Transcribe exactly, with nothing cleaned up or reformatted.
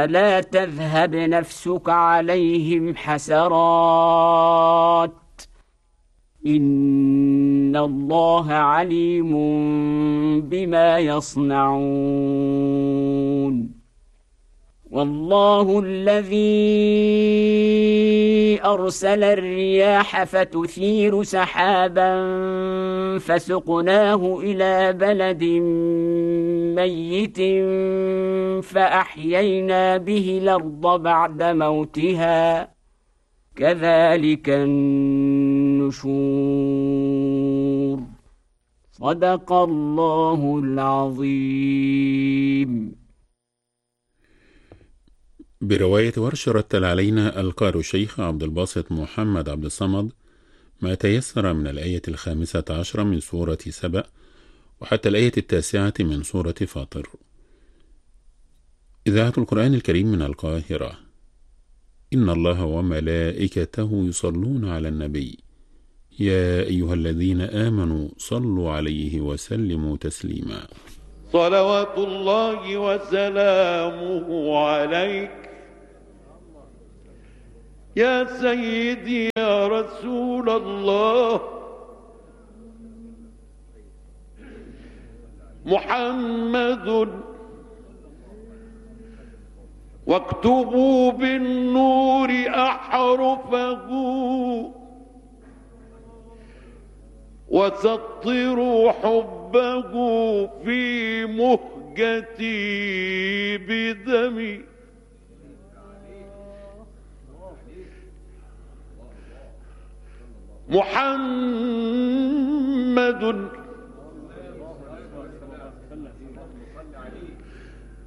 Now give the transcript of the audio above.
ولا تذهب نفسك عليهم حسرات إن الله عليم بما يصنعون والله الذي أرسل الرياح فتثير سحابا فسقناه إلى بلد ميت فأحيينا به الأرض بعد موتها كذلك النشور صدق الله العظيم. برواية ورش رتل علينا القارئ الشيخ عبد الباسط محمد عبد الصمد ما تيسر من الآية الخامسة عشرة من سورة سبأ وحتى الآية التاسعة من سورة فاطر. إذاعة القرآن الكريم من القاهرة. إن الله وملائكته يصلون على النبي يا أيها الذين آمنوا صلوا عليه وسلموا تسليما. صلوات الله وسلامه عليك يا سيدي يا رسول الله محمد واكتبوا بالنور أحرفه وسطروا حبه في مهجتي بدمي محمد